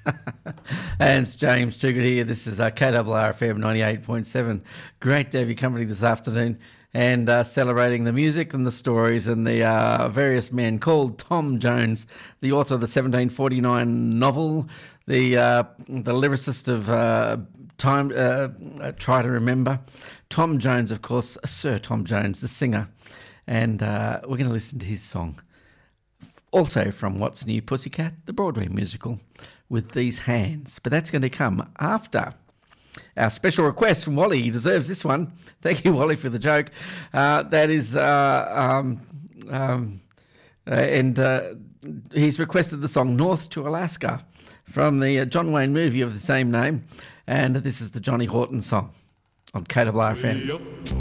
And it's James Toogood here. This is KRRFM 98.7. Great to have your company this afternoon and celebrating the music and the stories and the various men called Tom Jones, the author of the 1749 novel, the lyricist of Try to Remember. Tom Jones, of course, Sir Tom Jones, the singer. And we're going to listen to his song. Also from What's New Pussycat, the Broadway musical, With These Hands. But that's going to come after our special request from Wally. He deserves this one. Thank you, Wally, for the joke. He's requested the song North to Alaska from the John Wayne movie of the same name. And this is the Johnny Horton song on KRRFM.